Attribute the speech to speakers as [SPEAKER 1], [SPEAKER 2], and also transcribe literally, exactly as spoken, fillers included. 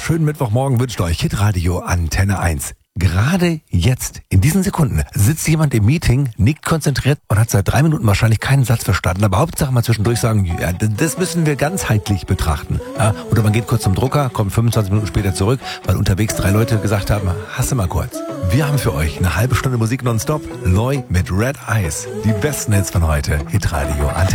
[SPEAKER 1] schönen Mittwochmorgen wünscht euch Hitradio Antenne eins. Gerade jetzt, in diesen Sekunden, sitzt jemand im Meeting, nickt konzentriert und hat seit drei Minuten wahrscheinlich keinen Satz verstanden. Aber Hauptsache mal zwischendurch sagen, ja, das müssen wir ganzheitlich betrachten. Ja, oder man geht kurz zum Drucker, kommt fünfundzwanzig Minuten später zurück, weil unterwegs drei Leute gesagt haben, hasse mal kurz. Wir haben für euch eine halbe Stunde Musik nonstop. Loy mit Red Eyes. Die besten Hits von heute. Hitradio Antenne.